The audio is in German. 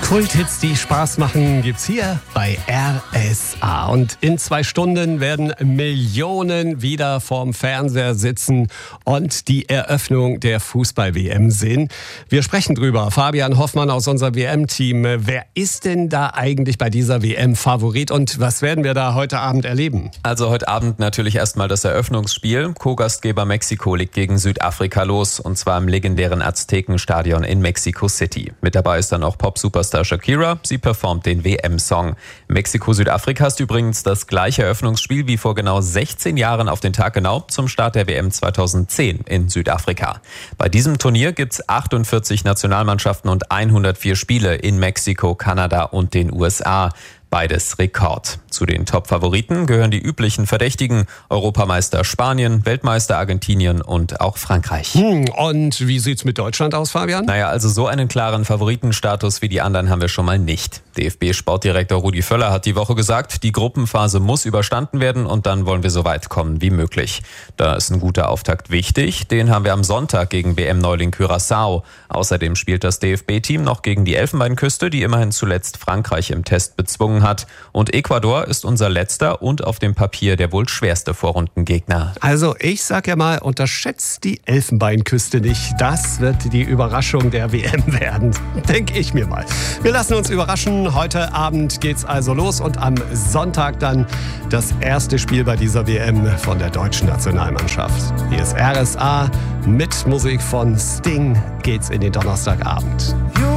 Kulthits, die Spaß machen, gibt's hier bei RSA. Und in 2 Stunden werden Millionen wieder vorm Fernseher sitzen und die Eröffnung der Fußball-WM sehen. Wir sprechen drüber. Fabian Hoffmann aus unserem WM-Team. Wer ist denn da eigentlich bei dieser WM Favorit und was werden wir da heute Abend erleben? Also heute Abend natürlich erstmal das Eröffnungsspiel. Co-Gastgeber Mexiko legt gegen Südafrika los, und zwar im legendären Aztekenstadion in Mexico City. Mit dabei ist dann auch Pop-Superstar Shakira. Sie performt den WM-Song. Mexiko-Südafrika ist übrigens das gleiche Eröffnungsspiel wie vor genau 16 Jahren auf den Tag genau zum Start der WM 2010 in Südafrika. Bei diesem Turnier gibt's 48 Nationalmannschaften und 104 Spiele in Mexiko, Kanada und den USA. Beides Rekord. Zu den Top-Favoriten gehören die üblichen Verdächtigen: Europameister Spanien, Weltmeister Argentinien und auch Frankreich. Und wie sieht's mit Deutschland aus, Fabian? Naja, also so einen klaren Favoritenstatus wie die anderen haben wir schon mal nicht. DFB-Sportdirektor Rudi Völler hat die Woche gesagt, die Gruppenphase muss überstanden werden und dann wollen wir so weit kommen wie möglich. Da ist ein guter Auftakt wichtig. Den haben wir am Sonntag gegen WM-Neuling Curaçao. Außerdem spielt das DFB-Team noch gegen die Elfenbeinküste, die immerhin zuletzt Frankreich im Test bezwungen hat. Und Ecuador ist unser letzter und auf dem Papier der wohl schwerste Vorrundengegner. Also ich sag ja mal, unterschätzt die Elfenbeinküste nicht. Das wird die Überraschung der WM werden. Denke ich mir mal. Wir lassen uns überraschen. Heute Abend geht's also los und am Sonntag dann das erste Spiel bei dieser WM von der deutschen Nationalmannschaft. Hier ist RSA mit Musik von Sting. Geht's in den Donnerstagabend.